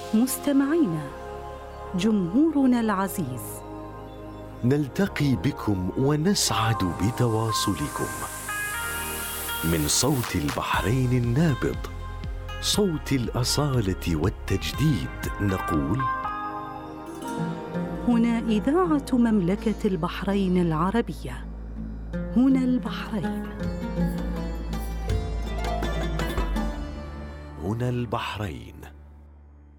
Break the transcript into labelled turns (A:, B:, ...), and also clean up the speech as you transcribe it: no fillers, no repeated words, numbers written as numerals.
A: مستمعينا، جمهورنا العزيز،
B: نلتقي بكم ونسعد بتواصلكم من صوت البحرين النابض، صوت الأصالة والتجديد، نقول:
A: هنا إذاعة مملكة البحرين العربية، هنا البحرين.
B: هنا البحرين.